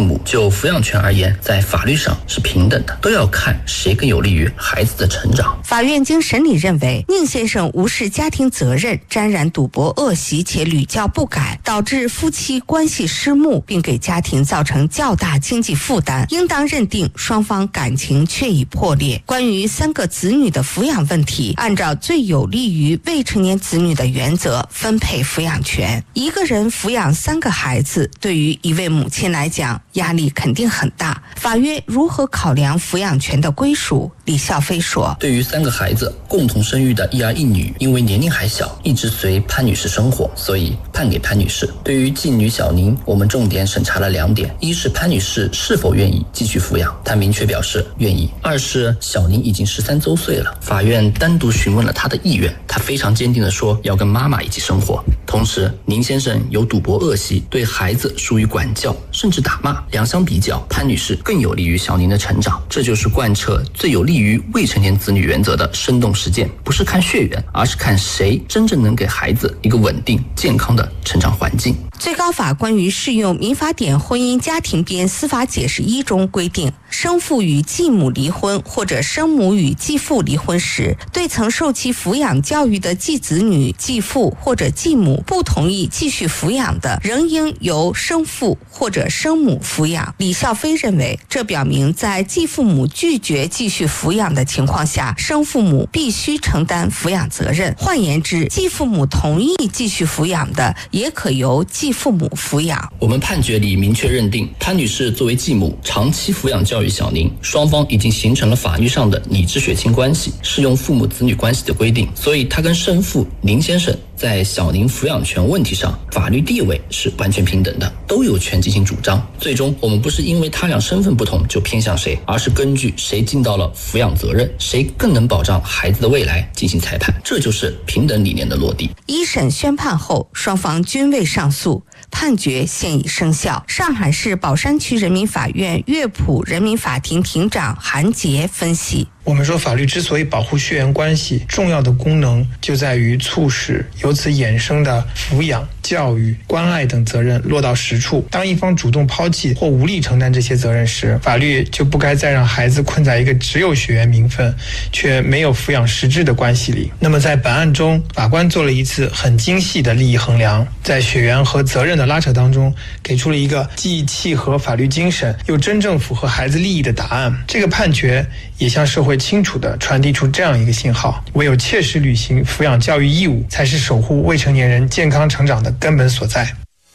母。就抚养权而言，在法律上是平等的，都要看谁更有利于孩子的成长。 法院经审理认为，宁先生无视家庭责任，沾染赌博恶习且屡教不改，导致夫妻关系失睦，并给家庭造成较大经济负担，应当认定双方感情确已破裂。关于3个子女的抚养问题，按照最有利于未成年子女的原则分配抚养权。一个人抚养3个孩子，对于一位母亲来讲，压力肯定很大。法院如何考量抚养权的归属？李孝飞说， 对于3个孩子共同生育的一儿一女，因为年龄还小，一直随潘女士生活，所以判给潘女士。对于继女小宁，我们重点审查了2点：一是潘女士是否愿意继续抚养，她明确表示愿意；二是小宁已经13周岁了，法院单独询问了她的意愿，她非常坚定地说要跟妈妈一起生活。同时，宁先生有赌博恶习，对孩子疏于管教，甚至打骂，两相比较，潘女士更有利于小宁的成长。这就是贯彻最有利于未成年子女原则的生动实践，不是看血缘，而是看谁真正能给孩子一个稳定健康的成长环境。 最高法关于适用民法典婚姻家庭编司法解释1中规定，生父与继母离婚或者生母与继父离婚时，对曾受其抚养教育的继子女、继父或者继母不同意继续抚养的，仍应由生父或者生母抚养。李孝飞认为，这表明在继父母拒绝继续抚养的情况下，生父母必须承担抚养责任。换言之，继父母同意继续抚养的，也可由继父母抚养。 我们判决里明确认定，潘女士作为继母长期抚养教育小宁，双方已经形成了法律上的拟制血亲关系，适用父母子女关系的规定，所以她跟生父宁先生在小宁抚养权问题上，法律地位是完全平等的，都有权进行主张。最终，我们不是因为他俩身份不同就偏向谁，而是根据谁尽到了抚养责任，谁更能保障孩子的未来进行裁判，这就是平等理念的落地。 一审宣判后，双方均未上诉，判决现已生效。上海市宝山区人民法院乐浦人民法庭庭长韩杰分析， 我们说法律之所以保护血缘关系，重要的功能就在于促使由此衍生的抚养、教育、关爱等责任落到实处。当一方主动抛弃或无力承担这些责任时，法律就不该再让孩子困在一个只有血缘名分却没有抚养实质的关系里。那么在本案中，法官做了一次很精细的利益衡量，在血缘和责任的拉扯当中，给出了一个既契合法律精神又真正符合孩子利益的答案。这个判决也向社会清楚地传递出这样一个信号：唯有切实履行抚养教育义务，才是守护未成年人健康成长的根本所在。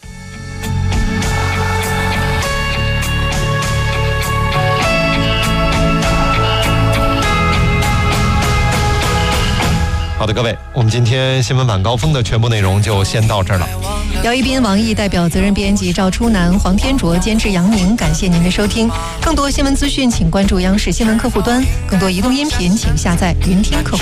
好的，各位，我们今天新闻晚高峰的全部内容就先到这儿了。 姚一斌、王毅代表责任编辑赵初南、黄天卓监制杨宁，感谢您的收听。更多新闻资讯，请关注央视新闻客户端；更多移动音频，请下载云听客户端。